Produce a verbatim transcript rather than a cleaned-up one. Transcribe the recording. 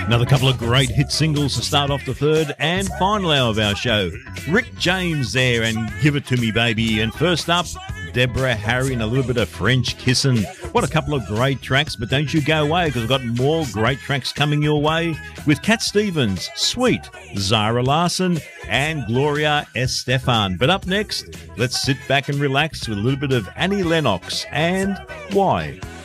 Another couple of great hit singles to start off the third and final hour of our show. Rick James there and Give It To Me Baby. And first up, Deborah Harry and a little bit of French Kissin'. What a couple of great tracks, but don't you go away because I've got more great tracks coming your way with Cat Stevens, Sweet, Zara Larsson and Gloria Estefan. But up next, let's sit back and relax with a little bit of Annie Lennox and Why.